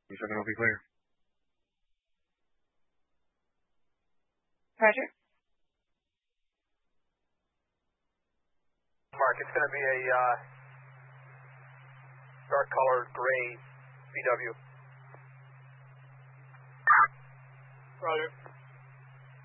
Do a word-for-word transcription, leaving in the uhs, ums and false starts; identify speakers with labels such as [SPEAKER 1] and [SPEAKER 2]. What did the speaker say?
[SPEAKER 1] seven will be clear.
[SPEAKER 2] Roger.
[SPEAKER 3] Mark, it's going to be a uh, dark colored gray V W.
[SPEAKER 4] Roger.